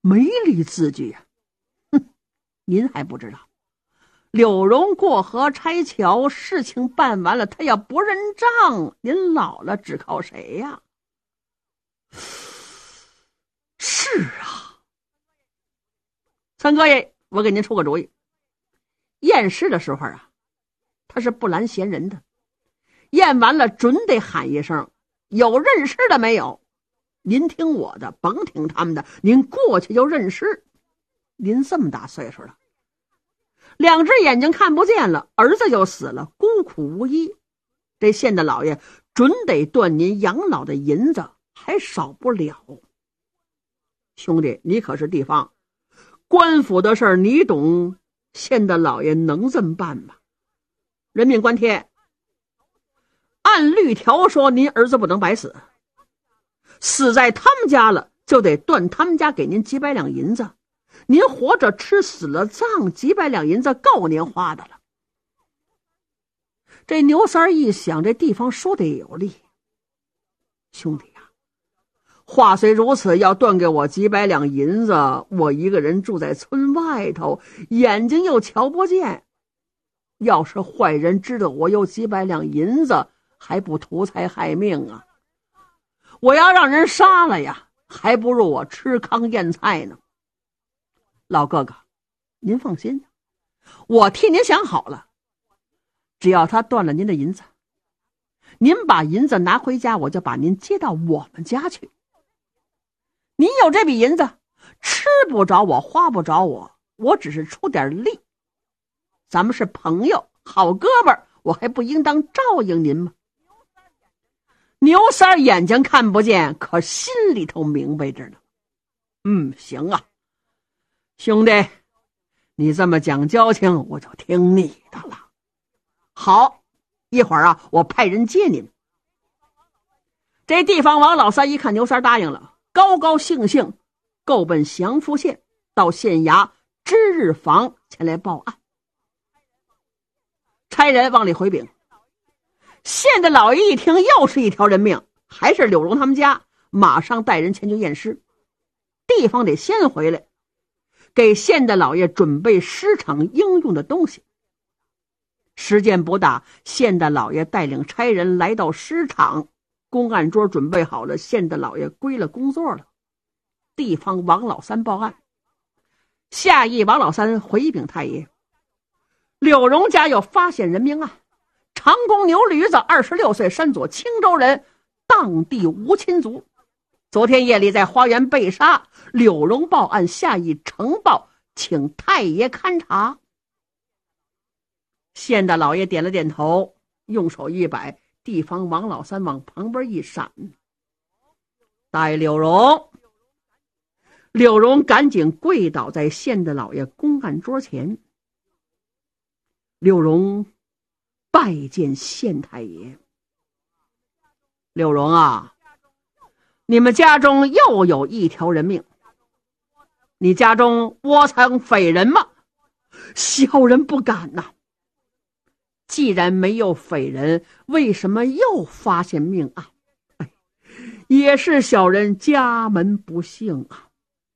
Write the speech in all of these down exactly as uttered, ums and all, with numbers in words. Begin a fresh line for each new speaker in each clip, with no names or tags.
没立字据呀、啊？哼，您还不知道，柳荣过河拆桥，事情办完了，他要不认账，您老了只靠谁呀、啊？是啊，三哥爷，我给您出个主意。验尸的时候啊，他是不拦闲人的，验完了准得喊一声有认尸的没有，您听我的，甭听他们的，您过去就认尸。您这么大岁数了，两只眼睛看不见了，儿子就死了，孤苦无依，这县的老爷准得断您养老的银子，还少不了。兄弟，你可是地方官府的事儿，你懂，县的老爷能这么办吗？人命关天，按律条说您儿子不能白死，死在他们家了就得断他们家给您几百两银子，您活着吃，死了葬，几百两银子够您花的了。这牛三一想，这地方说的也有理，兄弟啊，话虽如此，要断给我几百两银子，我一个人住在村外头，眼睛又瞧不见，要是坏人知道我有几百两银子，还不图财害命啊？我要让人杀了呀，还不如我吃糠咽菜呢。老哥哥，您放心，我替您想好了，只要他断了您的银子，您把银子拿回家，我就把您接到我们家去。您有这笔银子，吃不着我，花不着我，我只是出点力。咱们是朋友，好哥们儿，我还不应当照应您吗？牛三眼睛看不见，可心里头明白着呢。嗯，行啊，兄弟，你这么讲交情，我就听你的了。好，一会儿啊，我派人接您。这地方王老三一看牛三答应了，高高兴兴够奔祥符县，到县衙知日房前来报案。差人往里回禀，县的老爷一听，又是一条人命，还是柳荣他们家，马上带人前去验尸。地方得先回来，给县的老爷准备尸场应用的东西。时间不大，县的老爷带领差人来到尸场，公案桌准备好了，县的老爷归了工作了。地方王老三报案，下议王老三回禀太爷，柳荣家有发现人命案，长工牛驴子二十六岁，山左青州人，当地无亲族，昨天夜里在花园被杀。柳荣报案，下议呈报，请太爷勘察。县的老爷点了点头，用手一摆，地方王老三往旁边一闪，带柳荣。柳荣赶紧跪倒在县的老爷公案桌前。柳荣拜见县太爷。柳荣啊，你们家中又有一条人命，你家中窝藏匪人吗？小人不敢呐、啊。既然没有匪人，为什么又发现命案？哎，也是小人家门不幸啊。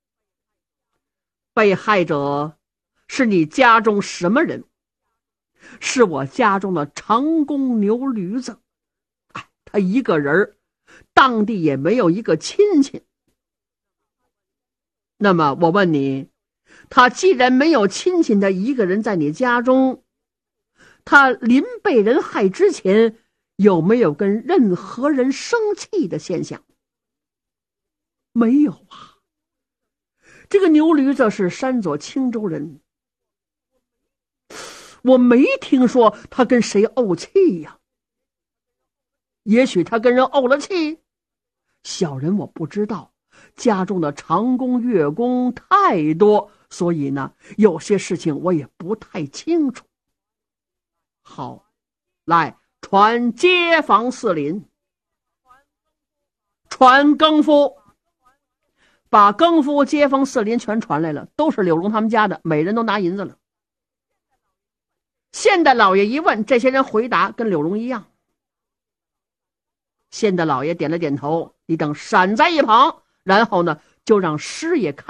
被害者是你家中什么人？是我家中的长工牛驴子。哎，他一个人，当地也没有一个亲戚。那么我问你，他既然没有亲戚的一个人在你家中，他临被人害之前，有没有跟任何人生气的现象？没有啊。这个牛驴子是山左青州人，我没听说他跟谁怄气呀。也许他跟人怄了气，小人我不知道，家中的长工月工太多，所以呢，有些事情我也不太清楚。好，来传街坊四邻，传更夫，把更夫、街坊四邻全传来了，都是柳荣他们家的，每人都拿银子了。县的老爷一问，这些人回答跟柳荣一样。县的老爷点了点头，你等闪在一旁，然后呢，就让师爷看